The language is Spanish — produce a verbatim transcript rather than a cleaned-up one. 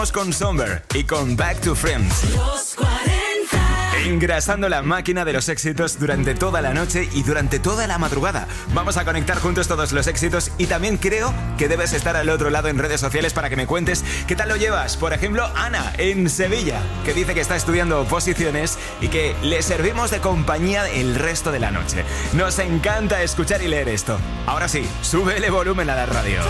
Con Somber y con Back to Friends. Los cuarenta. Engrasando la máquina de los éxitos durante toda la noche y durante toda la madrugada. Vamos a conectar juntos todos los éxitos y también creo que debes estar al otro lado en redes sociales para que me cuentes qué tal lo llevas. Por ejemplo, Ana, en Sevilla, que dice que está estudiando oposiciones y que le servimos de compañía el resto de la noche. Nos encanta escuchar y leer esto. Ahora sí, súbele volumen a la radio.